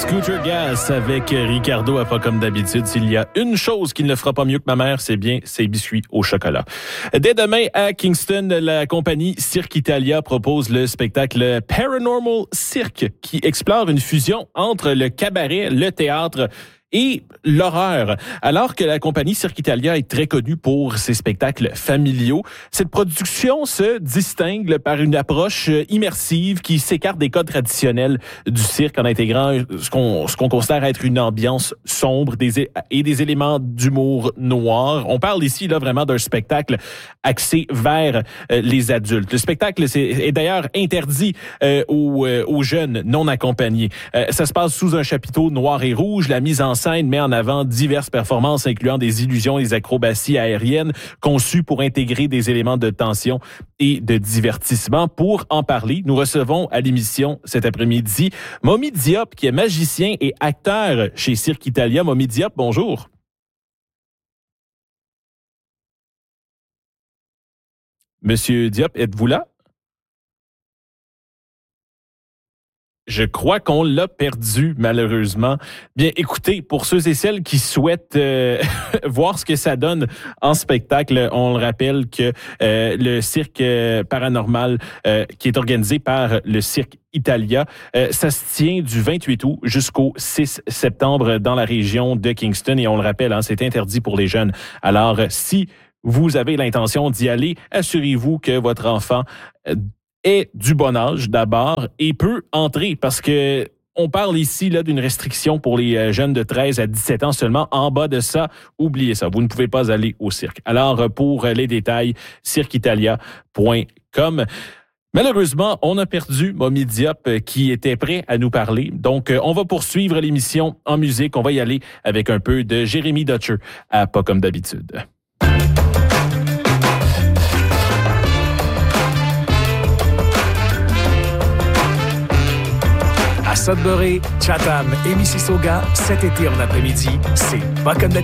Scooter Gas avec Ricardo à pas comme d'habitude. S'il y a une chose qui ne le fera pas mieux que ma mère, c'est bien ses biscuits au chocolat. Dès demain à Kingston, la compagnie Cirque Italia propose le spectacle Paranormal Cirque qui explore une fusion entre le cabaret, le théâtre et l'horreur. Alors que la compagnie Cirque Italia est très connue pour ses spectacles familiaux, cette production se distingue par une approche immersive qui s'écarte des codes traditionnels du cirque en intégrant ce qu'on considère être une ambiance sombre et des éléments d'humour noir. On parle ici là vraiment d'un spectacle axé vers les adultes. Le spectacle est d'ailleurs interdit aux jeunes non accompagnés. Ça se passe sous un chapiteau noir et rouge. La mise en scène met en avant diverses performances incluant des illusions et des acrobaties aériennes conçues pour intégrer des éléments de tension et de divertissement. Pour en parler, nous recevons à l'émission cet après-midi Momy Diop, qui est magicien et acteur chez Cirque Italia. Momy Diop, bonjour. Monsieur Diop, êtes-vous là? Je crois qu'on l'a perdu, malheureusement. Bien, écoutez, pour ceux et celles qui souhaitent voir ce que ça donne en spectacle, on le rappelle que le cirque paranormal qui est organisé par le Cirque Italia, ça se tient du 28 août jusqu'au 6 septembre dans la région de Kingston. Et on le rappelle, c'est interdit pour les jeunes. Alors, si vous avez l'intention d'y aller, assurez-vous que votre enfant est du bon âge d'abord et peut entrer parce que on parle ici là d'une restriction pour les jeunes de 13 à 17 ans seulement. En bas de ça, oubliez ça, vous ne pouvez pas aller au cirque. Alors pour les détails, cirqueitalia.com. Malheureusement, on a perdu Momy Diop qui était prêt à nous parler. Donc on va poursuivre l'émission en musique. On va y aller avec un peu de Jérémy Dutcher à Pas comme d'habitude. Sudbury, Chatham et Mississauga, cet été en après-midi, c'est Pas comme d'habitude.